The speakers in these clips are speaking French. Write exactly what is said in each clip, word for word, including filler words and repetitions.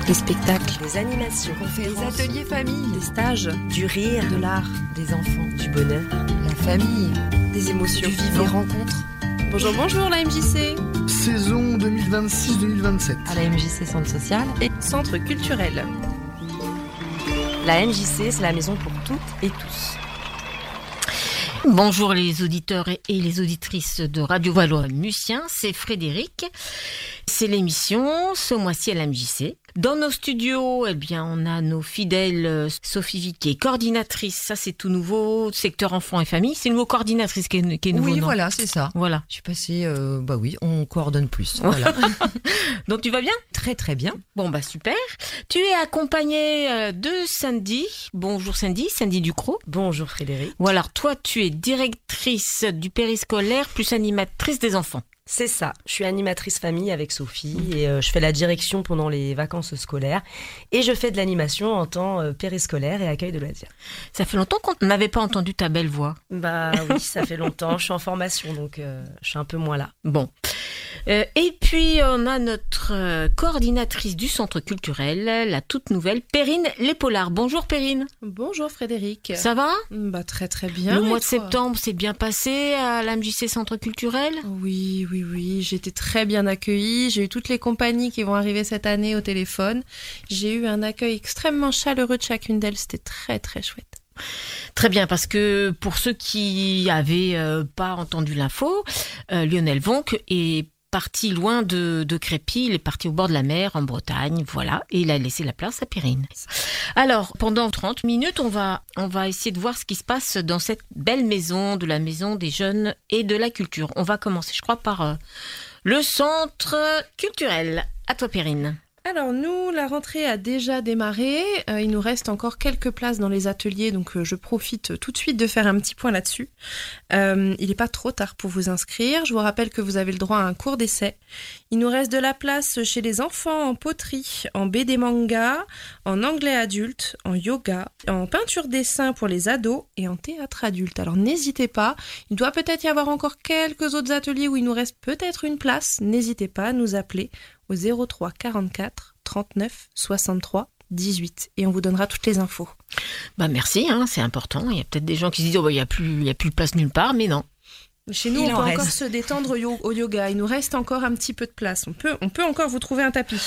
Des spectacles, des animations, conférences, des ateliers famille, des stages, du rire, de l'art, des enfants, du bonheur, la famille, des émotions, du vivant, des rencontres. Bonjour, bonjour la M J C. Saison deux mille vingt-six deux mille vingt-sept. À la M J C Centre Social et Centre Culturel. La M J C, c'est la maison pour toutes et tous. Bonjour les auditeurs et les auditrices de Radio Valois-Mucien, c'est Frédéric. C'est l'émission ce mois-ci à la M J C. Dans nos studios, eh bien, on a nos fidèles Sophie Viquet, coordinatrice, ça c'est tout nouveau, secteur enfants et famille, c'est nouveau coordinatrice qui est, qui est nouveau. Oui, non voilà, c'est ça. Voilà. Je suis passée, euh, bah oui, on coordonne plus. Voilà. Donc tu vas bien ? Très très bien. Bon bah super. Tu es accompagnée euh, de Cindy. Bonjour Cindy, Cindy Ducrot. Bonjour Frédéric. Ou alors toi tu es directrice du périscolaire plus animatrice des enfants. C'est ça, je suis animatrice famille avec Sophie et euh, je fais la direction pendant les vacances scolaires et je fais de l'animation en temps euh, périscolaire et accueil de loisirs. Ça fait longtemps qu'on n'avait pas entendu ta belle voix. Bah oui, ça fait longtemps, je suis en formation donc euh, je suis un peu moins là. Bon. Euh, et puis on a notre euh, coordinatrice du centre culturel, la toute nouvelle Perrine Lépaulard. Bonjour Perrine. Bonjour Frédéric. Ça va ? Bah très très bien. Le mois de toi septembre s'est bien passé à l'A M J C Centre Culturel ? Oui, oui, oui. J'ai été très bien accueillie. J'ai eu toutes les compagnies qui vont arriver cette année au téléphone. J'ai eu un accueil extrêmement chaleureux de chacune d'elles. C'était très très chouette. Très bien, parce que pour ceux qui avaient euh, pas entendu l'info, euh, Lionel Vonck est parti loin de, de Crépy, il est parti au bord de la mer, en Bretagne, voilà, et il a laissé la place à Perrine. Alors, pendant trente minutes, on va, on va essayer de voir ce qui se passe dans cette belle maison, de la maison des jeunes et de la culture. On va commencer, je crois, par euh, le centre culturel. À toi, Perrine. Alors nous, la rentrée a déjà démarré, euh, il nous reste encore quelques places dans les ateliers, donc euh, je profite tout de suite de faire un petit point là-dessus. Euh, il n'est pas trop tard pour vous inscrire, je vous rappelle que vous avez le droit à un cours d'essai. Il nous reste de la place chez les enfants en poterie, en B D manga, en anglais adulte, en yoga, en peinture dessin pour les ados et en théâtre adulte. Alors n'hésitez pas, il doit peut-être y avoir encore quelques autres ateliers où il nous reste peut-être une place, n'hésitez pas à nous appeler au zéro trois quarante-quatre trente-neuf soixante-trois dix-huit et on vous donnera toutes les infos. Bah merci, hein, c'est important. Il y a peut-être des gens qui se disent oh bah il y a plus, il y a plus de place nulle part, mais non. Chez nous, Il on en peut reste. encore se détendre yo- au yoga. Il nous reste encore un petit peu de place. On peut, on peut encore vous trouver un tapis.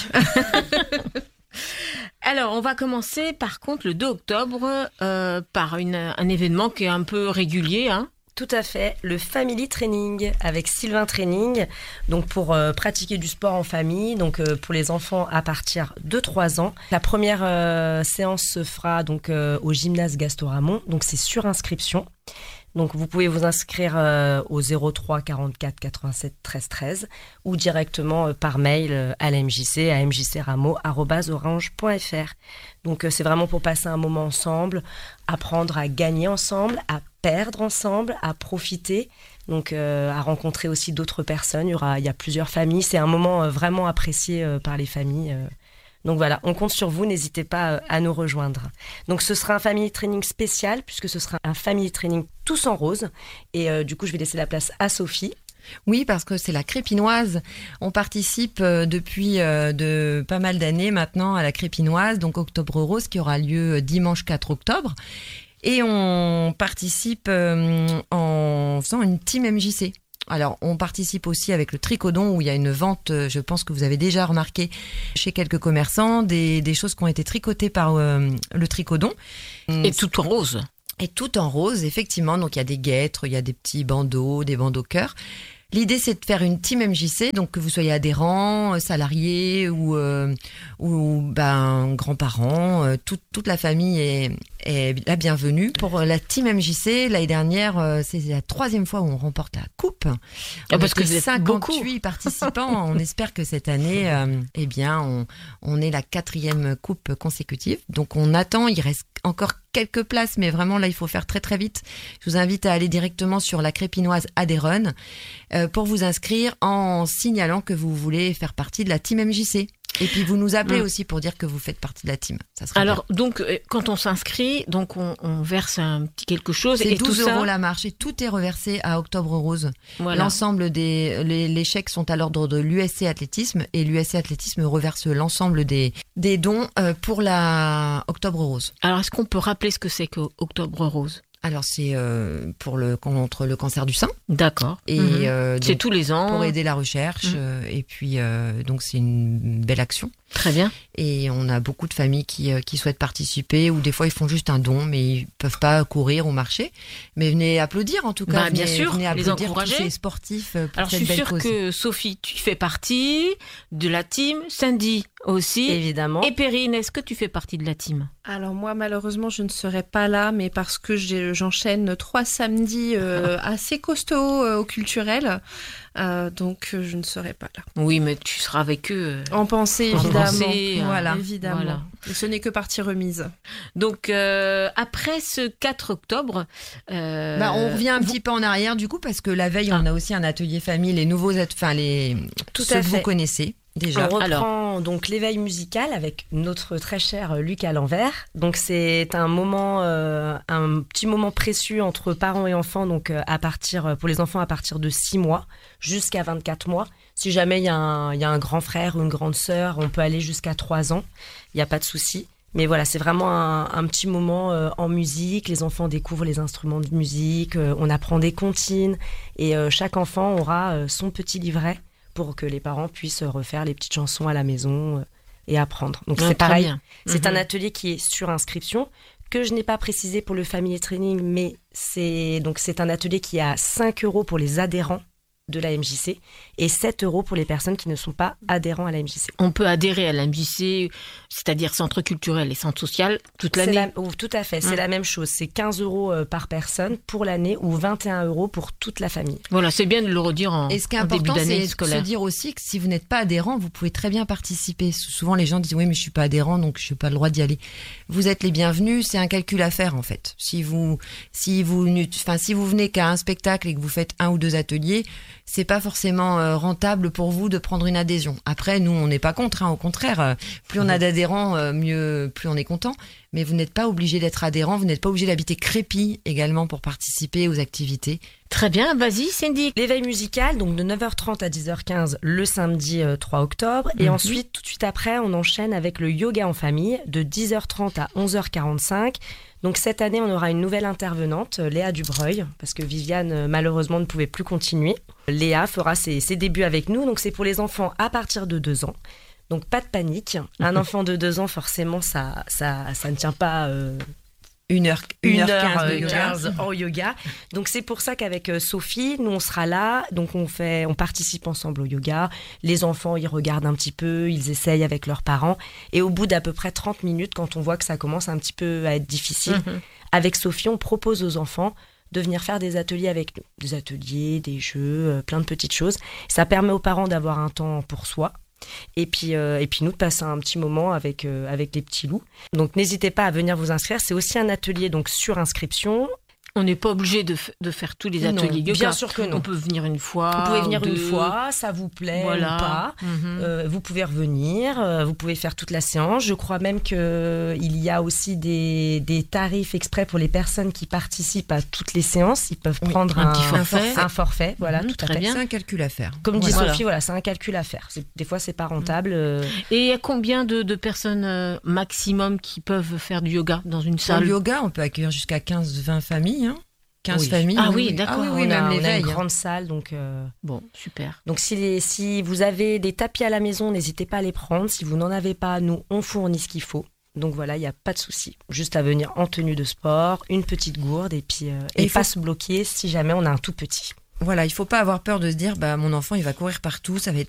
Alors, on va commencer par contre le deux octobre euh, par une, un événement qui est un peu régulier, hein. Tout à fait, le Family Training avec Sylvain Training, donc pour euh, pratiquer du sport en famille, donc euh, pour les enfants à partir de trois ans. La première euh, séance se fera donc euh, au gymnase Gastoramont, donc c'est sur inscription. Donc vous pouvez vous inscrire euh, au zéro trois quarante-quatre quatre-vingt-sept treize treize ou directement euh, par mail euh, à la M J C à m j c rameau arobase orange point f r. Donc euh, c'est vraiment pour passer un moment ensemble, apprendre à gagner ensemble, à perdre ensemble, à profiter, donc euh, à rencontrer aussi d'autres personnes. Il y aura, il y a plusieurs familles. C'est un moment euh, vraiment apprécié euh, par les familles. Euh. Donc voilà, on compte sur vous, n'hésitez pas euh, à nous rejoindre. Donc ce sera un family training spécial puisque ce sera un family training tous en rose. Et euh, du coup, je vais laisser la place à Sophie. Oui, parce que c'est la Crépinoise. On participe euh, depuis euh, de pas mal d'années maintenant à la Crépinoise, donc Octobre Rose, qui aura lieu dimanche quatre octobre. Et on participe euh, en faisant une team M J C. Alors, on participe aussi avec le Tricodon, où il y a une vente, je pense que vous avez déjà remarqué, chez quelques commerçants, des, des choses qui ont été tricotées par euh, le Tricodon. Et tout en rose. Et tout en rose, effectivement. Donc, il y a des guêtres, il y a des petits bandeaux, des bandeaux cœurs. L'idée, c'est de faire une team M J C, donc que vous soyez adhérents, salariés ou, euh, ou ben, grands-parents, euh, toute, toute la famille est, est la bienvenue. Pour la team M J C, l'année dernière, euh, c'est la troisième fois où on remporte la coupe. Ah, parce que vous êtes cinquante-huit beaucoup. participants. On espère que cette année, euh, eh bien, on, on est la quatrième coupe consécutive. Donc on attend, il reste encore quelques places, mais vraiment là, il faut faire très très vite. Je vous invite à aller directement sur la Crépinoise Adérone euh, pour vous inscrire en signalant que vous voulez faire partie de la team M J C. Et puis vous nous appelez Mm. aussi pour dire que vous faites partie de la team. Ça serait Alors, donc, euh, quand on s'inscrit, donc on, on verse un petit quelque chose bien. C'est et tout douze ça. euros la marche et tout est reversé à Octobre Rose. Voilà. L'ensemble des les, les chèques sont à l'ordre de l'U S C Athlétisme et l'U S C Athlétisme reverse l'ensemble des, des dons euh, pour la Octobre Rose. Alors, est-ce qu'on peut rappeler ce que c'est que Octobre Rose? Alors c'est euh, pour le contre le cancer du sein D'accord. et Mhm. euh, C'est donc, tous les ans. pour aider la recherche Mhm. euh, et puis euh, donc c'est une belle action Très bien. et on a beaucoup de familles qui euh, qui souhaitent participer ou des fois ils font juste un don mais ils peuvent pas courir ou marcher, mais venez applaudir en tout cas. Bah, bien venez, sûr, venez les applaudir encourager. tous ces sportifs euh, pour Alors, je cette suis belle sûre cause. que Sophie, tu fais partie de la team. Sandy aussi. Évidemment. Et Perrine, est-ce que tu fais partie de la team? Alors moi, malheureusement, je ne serai pas là, mais parce que j'ai- j'enchaîne trois samedis euh, assez costauds euh, au culturel, euh, donc euh, je ne serai pas là. Oui, mais tu seras avec eux. En pensée, En évidemment. pensée, euh, voilà, évidemment. voilà. Et ce n'est que partie remise. Donc, euh, après ce quatre octobre... euh, Bah, on revient un vous- petit peu en arrière du coup parce que la veille Ah. on a aussi un atelier famille, les nouveaux at- enfin les Tout ceux à que vous fait. connaissez déjà. On reprend Alors. donc l'éveil musical avec notre très cher euh, Luc à l'envers. Donc c'est un moment, euh, un petit moment précieux entre parents et enfants. Donc euh, à partir pour les enfants à partir de six mois jusqu'à vingt-quatre mois. Si jamais il y a un, il y a un grand frère ou une grande sœur, on peut aller jusqu'à trois ans. Il n'y a pas de souci. Mais voilà, c'est vraiment un, un petit moment euh, en musique. Les enfants découvrent les instruments de musique. euh, on apprend des comptines et euh, chaque enfant aura euh, son petit livret pour que les parents puissent refaire les petites chansons à la maison euh, et apprendre. Donc Ah, c'est très pareil, bien. c'est Mhm. un atelier qui est sur inscription, que je n'ai pas précisé pour le Family Training, mais c'est donc c'est un atelier qui a cinq euros pour les adhérents de la M J C et sept euros pour les personnes qui ne sont pas adhérents à la M J C. On peut adhérer à la M J C, c'est-à-dire centre culturel et centre social, toute C'est l'année. la- oh, tout à fait, c'est Hum. la même chose. C'est quinze euros euh, par personne pour l'année ou vingt et un euros pour toute la famille. Voilà, c'est bien de le redire en, Et ce qui est en début important, d'année c'est de se scolaire. dire aussi que si vous n'êtes pas adhérent, vous pouvez très bien participer. Souvent, les gens disent oui, mais je suis pas adhérent, donc je n'ai pas le droit d'y aller. Vous êtes les bienvenus. C'est un calcul à faire en fait. Si vous, si vous, n'ut- enfin, si vous venez qu'à un spectacle et que vous faites un ou deux ateliers, c'est pas forcément euh, rentable pour vous de prendre une adhésion. Après, nous, on n'est pas contre. Hein, au contraire, euh, plus on a d'adhérents, euh, mieux, plus on est content. Mais vous n'êtes pas obligé d'être adhérent. Vous n'êtes pas obligé d'habiter Crépy également pour participer aux activités. Très bien, vas-y Cindy. L'éveil musical, donc de neuf heures trente à dix heures quinze le samedi euh, trois octobre. Et Mhm. ensuite, tout de suite après, on enchaîne avec le yoga en famille de dix heures trente à onze heures quarante-cinq. Donc cette année, on aura une nouvelle intervenante, euh, Léa Dubreuil, parce que Viviane, euh, malheureusement, ne pouvait plus continuer. Léa fera ses, ses débuts avec nous. Donc c'est pour les enfants à partir de deux ans. Donc pas de panique. Un enfant de deux ans, forcément, ça, ça, ça ne tient pas... euh, Une heure, une, heure quinze de euh, yoga. quinze en yoga. Donc c'est pour ça qu'avec euh, Sophie, nous on sera là, donc on fait, on participe ensemble au yoga. Les enfants ils regardent un petit peu, ils essayent avec leurs parents, et au bout d'à peu près trente minutes, quand on voit que ça commence un petit peu à être difficile, Mhm. avec Sophie, on propose aux enfants de venir faire des ateliers avec nous, des ateliers, des jeux, euh, plein de petites choses. Ça permet aux parents d'avoir un temps pour soi. Et puis, euh, et puis nous de passer un petit moment avec, euh, avec les petits loups. Donc n'hésitez pas à venir vous inscrire. C'est aussi un atelier donc sur inscription. On n'est pas obligé de, f- de faire tous les Non, ateliers yoga. bien sûr que non. On peut venir une fois. Vous pouvez venir ou une deux. fois, ça vous plaît Voilà. ou pas. Mhm. Euh, vous pouvez revenir, euh, vous pouvez faire toute la séance. Je crois même qu'il y a aussi des, des tarifs exprès pour les personnes qui participent à toutes les séances. Ils peuvent Oui, prendre un un, petit forfait. un forfait. Un forfait, voilà, Mhm, tout à très fait. bien. C'est un calcul à faire. Comme dit Voilà. Sophie, voilà, c'est un calcul à faire. C'est- Des fois, c'est pas rentable. euh, Et il y a combien de, de personnes euh, maximum qui peuvent faire du yoga dans une Dans salle? le yoga, on peut accueillir jusqu'à quinze vingt familles. Hein. quinze Oui. familles. Ah oui, d'accord. Ah oui, oui, on a, même on a l'éveil. une hein. grande salle, donc. euh, Bon, super. Donc si, les, si vous avez des tapis à la maison, n'hésitez pas à les prendre. Si vous n'en avez pas, nous, on fournit ce qu'il faut. Donc voilà, il n'y a pas de souci. Juste à venir en tenue de sport, une petite gourde et puis euh, Et et il faut- pas se bloquer si jamais on a un tout petit. Voilà, il faut pas avoir peur de se dire, bah mon enfant, il va courir partout, ça va être